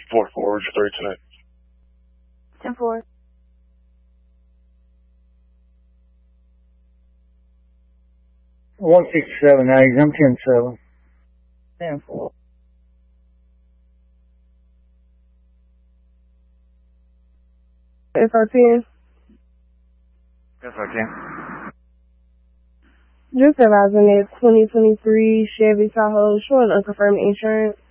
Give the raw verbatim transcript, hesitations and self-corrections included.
four four, just three tonight. ten four. one sixty-seven eggs, I'm ten seven. ten four. S R ten. Yes, I can. Just advising that twenty twenty-three Chevy Tahoe showing unconfirmed insurance.